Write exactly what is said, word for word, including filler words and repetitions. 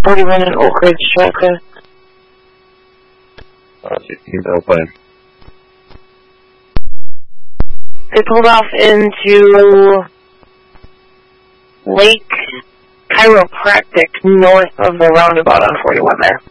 forty-one in Oak Ridge, Nebraska. Uh, sixteenth Alpine. They pulled off into Lake Chiropractic north of the roundabout on forty-one there.